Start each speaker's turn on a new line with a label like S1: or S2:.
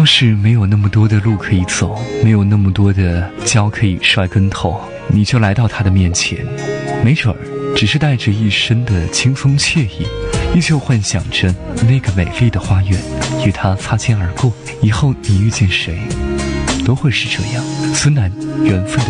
S1: 是没有那么多的路可以走，没有那么多的跤可以摔跟头，你就来到他的面前，没准儿只是带着一身的轻松惬意，依旧幻想着那个美丽的花园，与他擦肩而过。以后你遇见谁，都会是这样。孙楠，缘分的